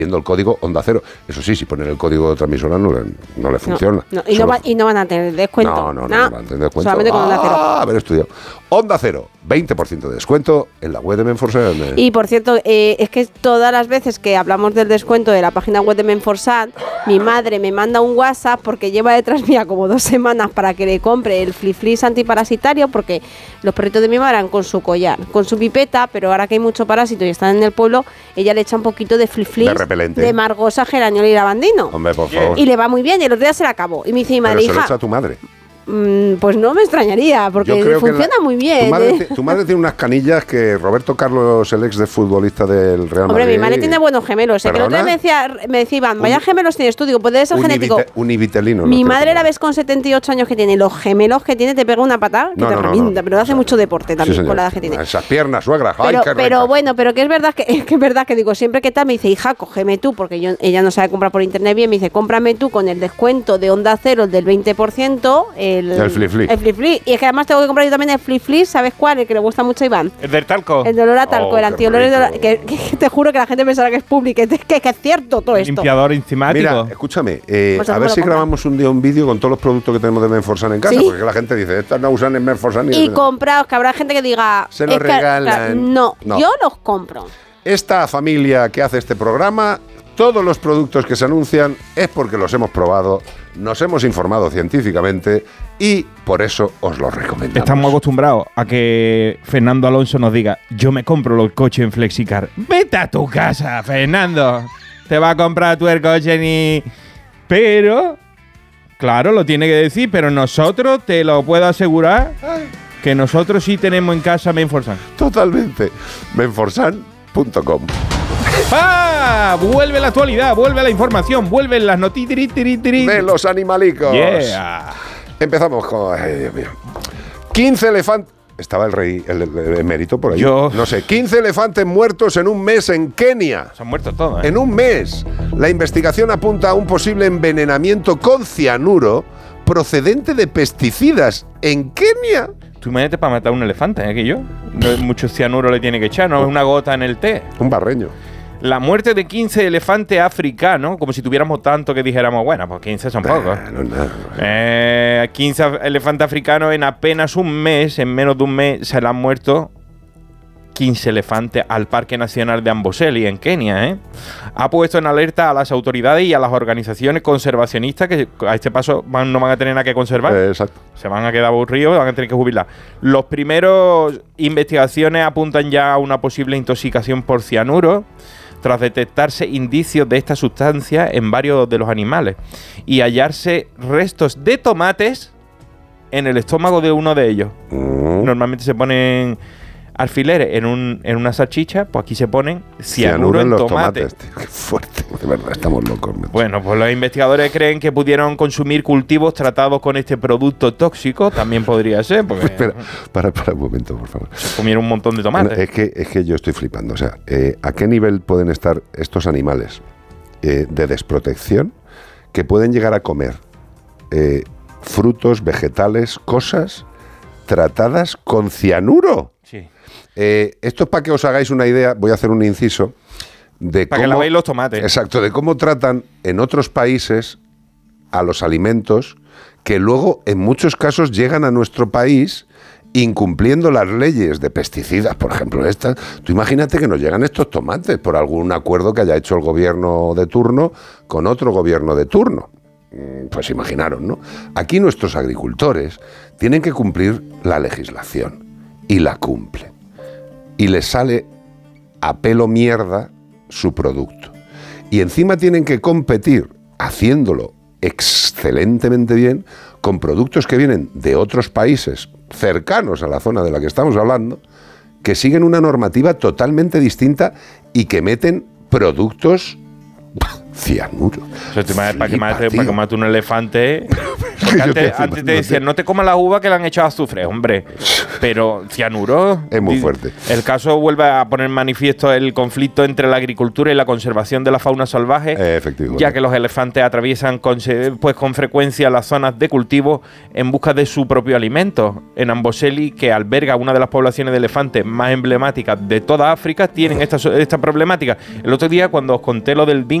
Viendo el código Onda Cero. Eso sí, si ponen el código de otra emisora no le funciona. Y no van a tener descuento. No van a tener descuento. Solamente con Onda Cero. Haber estudiado. Onda Cero, 20% de descuento en la web de Menforsan. Y por cierto, es que todas las veces que hablamos del descuento de la página web de Menforsan, mi madre me manda un WhatsApp porque lleva detrás mía como 2 semanas para que le compre el Fliflis antiparasitario, porque los perritos de mi madre van con su collar, con su pipeta, pero ahora que hay mucho parásito y están en el pueblo, ella le echa un poquito de Fliflis de margosa, geraniola y lavandino. Hombre, por favor. Y le va muy bien, y el otro día se la acabó. Y me dice mi madre, pero se lo hija, echa a tu madre. Pues no me extrañaría, porque funciona muy bien. Tu madre tiene unas canillas que Roberto Carlos, el ex de futbolista del Real Madrid. Hombre, mi madre tiene buenos gemelos. Que el otro día me decía Iván, vaya gemelos tienes tú. Digo, pues debe ser genético. Univitelino. Mi madre la ves con 78 años que tiene. Los gemelos que tiene te pega una patada que te revienta. Pero hace mucho deporte también con la edad que tiene. Esas piernas, suegra. Pero bueno, pero que es verdad que digo, siempre que tal me dice, hija, cógeme tú, porque ella no sabe comprar por internet bien. Me dice, cómprame tú con el descuento de Onda Cero, el del 20%, el Fliflis. Y es que además tengo que comprar yo también el Fliflis, ¿sabes cuál? El que le gusta mucho a Iván. El del talco. El de olor a talco, el antiolores de olor, que te juro que la gente pensará que es público, que es cierto todo esto. Limpiador enzimático. Mira, escúchame, a ver si grabamos un día un vídeo con todos los productos que tenemos de Menforsan en casa, ¿sí? Porque la gente dice, estas no usan en Menforsan. Y compraos, que habrá gente que diga... Se los regalan. No, yo los compro. Esta familia que hace este programa, todos los productos que se anuncian es porque los hemos probado, nos hemos informado científicamente y por eso os los recomendamos. Estamos acostumbrados a que Fernando Alonso nos diga, yo me compro los coches en Flexicar. Vete a tu casa, Fernando. Te va a comprar tú el coche ni... Pero, claro, lo tiene que decir, pero nosotros, te lo puedo asegurar, que nosotros sí tenemos en casa Menforsan. Totalmente. Menforsan.com. ¡Ah! Vuelve la actualidad, vuelve la información, vuelven las noticias de los animalicos. Yeah. Empezamos con... Ay, Dios mío. 15 elefantes... Estaba el rey, el emérito por ahí. No sé, 15 elefantes muertos en un mes en Kenia. Se han muerto todos, ¿eh? En un mes. La investigación apunta a un posible envenenamiento con cianuro procedente de pesticidas en Kenia. Tú imagínate para matar a un elefante, ¿eh? Que yo. No, mucho cianuro le tiene que echar, no es una gota en el té. Un barreño. La muerte de 15 elefantes africanos, como si tuviéramos tanto que dijéramos, bueno, pues 15 son pocos. 15 elefantes africanos en apenas un mes, en menos de un mes, se le han muerto 15 elefantes al Parque Nacional de Amboseli, en Kenia, ¿eh? Ha puesto en alerta a las autoridades y a las organizaciones conservacionistas que a este paso no van a tener nada que conservar. Exacto. Se van a quedar aburridos, van a tener que jubilar. Los primeros investigaciones apuntan ya a una posible intoxicación por cianuro, tras detectarse indicios de esta sustancia en varios de los animales y hallarse restos de tomates en el estómago de uno de ellos. Normalmente se ponen alfileres en una salchicha, pues aquí se ponen cianuro en los tomates. Tío, qué fuerte, de verdad, estamos locos. Bueno, pues los investigadores creen que pudieron consumir cultivos tratados con este producto tóxico, también podría ser, porque... Espera, para un momento, por favor. Se comieron un montón de tomates. Es que yo estoy flipando, o sea, ¿a qué nivel pueden estar estos animales de desprotección que pueden llegar a comer frutos, vegetales, cosas tratadas con cianuro? Sí. Esto es para que os hagáis una idea, voy a hacer un inciso, de para cómo, que lavéis los tomates. Exacto, de cómo tratan en otros países a los alimentos que luego en muchos casos llegan a nuestro país incumpliendo las leyes de pesticidas, por ejemplo estas. Tú imagínate que nos llegan estos tomates por algún acuerdo que haya hecho el gobierno de turno con otro gobierno de turno. Pues imaginaros, ¿no? Aquí nuestros agricultores tienen que cumplir la legislación y la cumplen. Y les sale a pelo mierda su producto. Y encima tienen que competir, haciéndolo excelentemente bien, con productos que vienen de otros países cercanos a la zona de la que estamos hablando, que siguen una normativa totalmente distinta y que meten productos cianuro. Para que mate un elefante. Porque antes te decían, no te comas la uva que le han echado azufre, hombre. Pero cianuro. Es muy fuerte. El caso vuelve a poner en manifiesto el conflicto entre la agricultura y la conservación de la fauna salvaje, ya que los elefantes atraviesan con frecuencia las zonas de cultivo en busca de su propio alimento. En Amboseli, que alberga una de las poblaciones de elefantes más emblemáticas de toda África, tienen esta problemática. El otro día, cuando os conté lo del